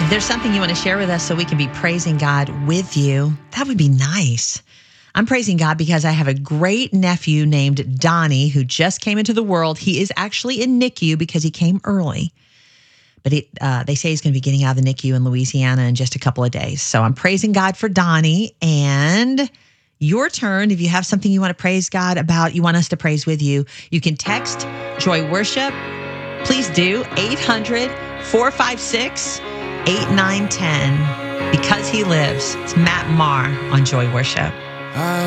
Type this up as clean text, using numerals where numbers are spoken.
If there's something you want to share with us so we can be praising God with you, that would be nice. I'm praising God because I have a great nephew named Donnie who just came into the world. He is actually in NICU because he came early. But they say he's going to be getting out of the NICU in Louisiana in just a couple of days. So I'm praising God for Donnie. And your turn, if you have something you want to praise God about, you want us to praise with you, you can text Joy Worship. Please do 800-456-8910. Because He lives. It's Matt Maher on Joy Worship.